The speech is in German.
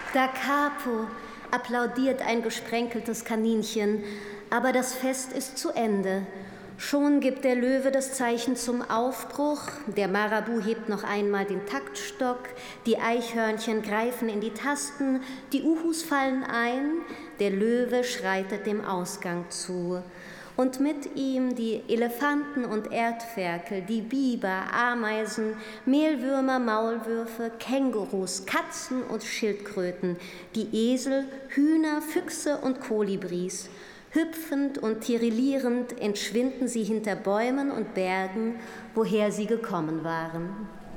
Da capo, applaudiert ein gesprenkeltes Kaninchen, aber das Fest ist zu Ende. Schon gibt der Löwe das Zeichen zum Aufbruch, der Marabu hebt noch einmal den Taktstock, die Eichhörnchen greifen in die Tasten, die Uhus fallen ein, der Löwe schreitet dem Ausgang zu. Und mit ihm die Elefanten und Erdferkel, die Biber, Ameisen, Mehlwürmer, Maulwürfe, Kängurus, Katzen und Schildkröten, die Esel, Hühner, Füchse und Kolibris. Hüpfend und tirillierend entschwinden sie hinter Bäumen und Bergen, woher sie gekommen waren.